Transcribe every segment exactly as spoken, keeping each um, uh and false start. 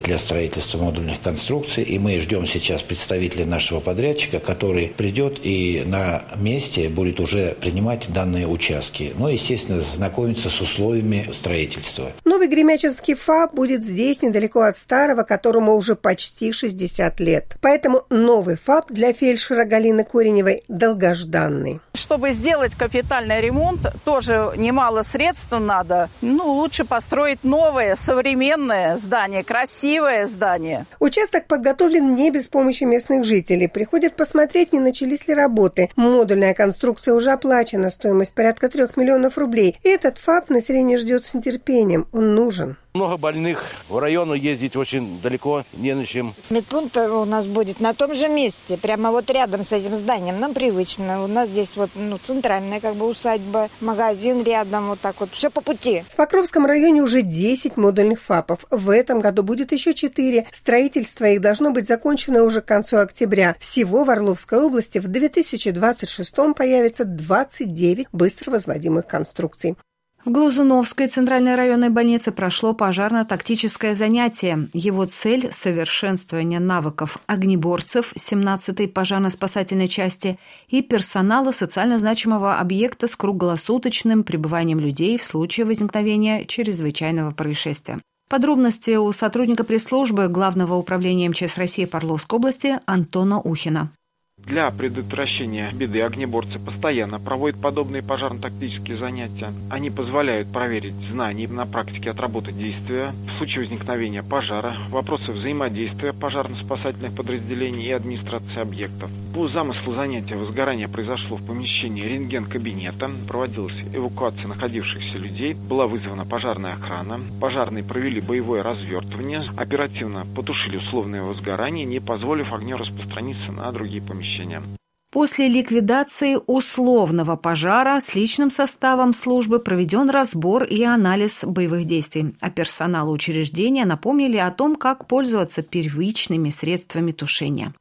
для строительства модульных конструкций. И мы ждем сейчас представителя нашего подрядчика, который придет и на месте будет уже принимать данные участки. Ну, естественно, знакомиться с условиями строительства. Новый Гремячинский ФАП будет здесь, недалеко от старого, которому уже почти шестьдесят лет. Поэтому новый ФАП для фельдшера Галины Кореневой долгожданный. Чтобы сделать капитальный ремонт, тоже немало средств надо. Ну, лучше построить новое, современное здание, красивое. Здание. Участок подготовлен не без помощи местных жителей. Приходят посмотреть, не начались ли работы. Модульная конструкция уже оплачена, стоимость порядка трех миллионов рублей. И этот ФАП население ждет с нетерпением. Он нужен. Много больных, в району ездить очень далеко, не на чем. Медпункт у нас будет на том же месте, прямо вот рядом с этим зданием. Нам привычно. У нас здесь вот ну, центральная как бы усадьба, магазин рядом, вот так вот. Все по пути. В Покровском районе уже десять модульных ФАПов. В этом году будет еще четыре. Строительство их должно быть закончено уже к концу октября. Всего в Орловской области в две тысячи двадцать шестом появится двадцать девять быстро возводимых конструкций. В Глазуновской центральной районной больнице прошло пожарно-тактическое занятие. Его цель – совершенствование навыков огнеборцев семнадцатой пожарно-спасательной части и персонала социально значимого объекта с круглосуточным пребыванием людей в случае возникновения чрезвычайного происшествия. Подробности у сотрудника пресс-службы Главного управления МЧС России по Орловской области Антона Ухина. Для предотвращения беды огнеборцы постоянно проводят подобные пожарно-тактические занятия. Они позволяют проверить знания и на практике отработать действия в случае возникновения пожара, вопросы взаимодействия пожарно-спасательных подразделений и администрации объектов. По замыслу занятия возгорание произошло в помещении рентген-кабинета, проводилась эвакуация находившихся людей, была вызвана пожарная охрана, пожарные провели боевое развертывание, оперативно потушили условное возгорание, не позволив огню распространиться на другие помещения. После ликвидации условного пожара с личным составом службы проведен разбор и анализ боевых действий, а персоналу учреждения напомнили о том, как пользоваться первичными средствами тушения.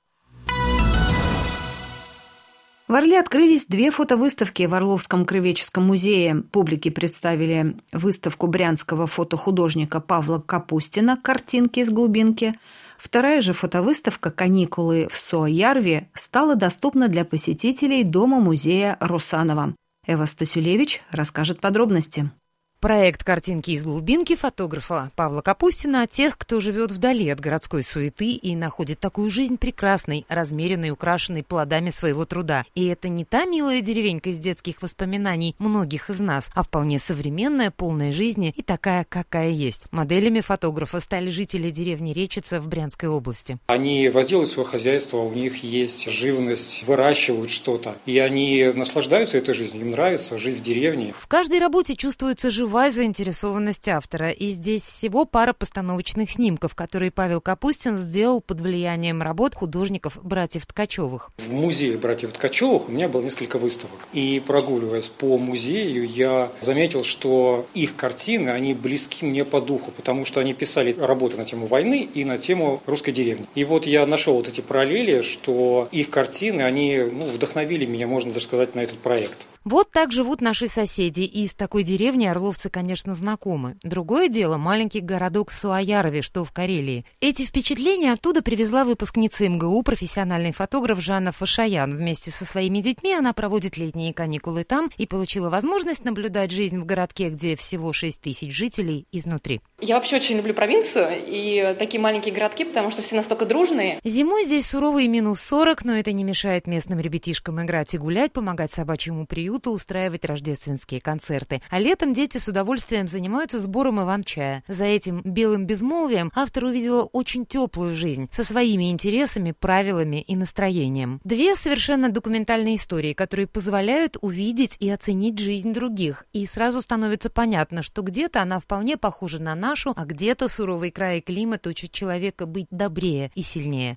В Орле открылись две фотовыставки в Орловском краеведческом музее. Публике представили выставку брянского фотохудожника Павла Капустина «Картинки из глубинки». Вторая же фотовыставка «Каникулы в Суоярве» стала доступна для посетителей дома-музея Русанова. Эва Стасюлевич расскажет подробности. Проект «Картинки из глубинки» фотографа Павла Капустина о тех, кто живет вдали от городской суеты и находит такую жизнь прекрасной, размеренной, украшенной плодами своего труда. И это не та милая деревенька из детских воспоминаний многих из нас, а вполне современная, полная жизни и такая, какая есть. Моделями фотографа стали жители деревни Речица в Брянской области. Они возделывают свое хозяйство, у них есть живность, выращивают что-то. И они наслаждаются этой жизнью, им нравится жить в деревне. В каждой работе чувствуется живость. Живая заинтересованность автора. И здесь всего пара постановочных снимков, которые Павел Капустин сделал под влиянием работ художников братьев Ткачевых. В музее братьев Ткачевых у меня было несколько выставок. И прогуливаясь по музею, я заметил, что их картины, они близки мне по духу, потому что они писали работы на тему войны и на тему русской деревни. И вот я нашел вот эти параллели, что их картины, они ну, вдохновили меня, можно даже сказать, на этот проект. Вот так живут наши соседи, и с такой деревни орловцы, конечно, знакомы. Другое дело – маленький городок Суоярви, что в Карелии. Эти впечатления оттуда привезла выпускница эм гэ у, профессиональный фотограф Жанна Фашаян. Вместе со своими детьми она проводит летние каникулы там и получила возможность наблюдать жизнь в городке, где всего шесть тысяч жителей изнутри. Я вообще очень люблю провинцию и такие маленькие городки, потому что все настолько дружные. Зимой здесь суровые минус сорок, но это не мешает местным ребятишкам играть и гулять, помогать собачьему приюту, устраивать рождественские концерты. А летом дети с удовольствием занимаются сбором иван-чая. За этим белым безмолвием автор увидела очень теплую жизнь со своими интересами, правилами и настроением. Две совершенно документальные истории, которые позволяют увидеть и оценить жизнь других. И сразу становится понятно, что где-то она вполне похожа на нашу, а где-то суровый край и климат учат человека быть добрее и сильнее.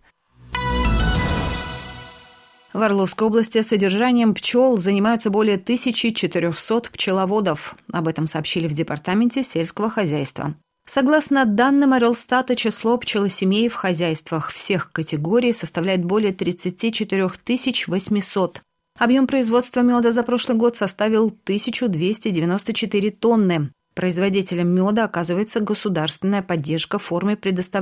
В Орловской области содержанием пчел занимаются более тысячи четырехсот пчеловодов. Об этом сообщили в Департаменте сельского хозяйства. Согласно данным Орелстата, число пчелосемей в хозяйствах всех категорий составляет более тридцать четыре тысячи восемьсот. Объем производства меда за прошлый год составил тысячу двести девяносто четыре тонны. Производителям меда оказывается государственная поддержка в форме предоставления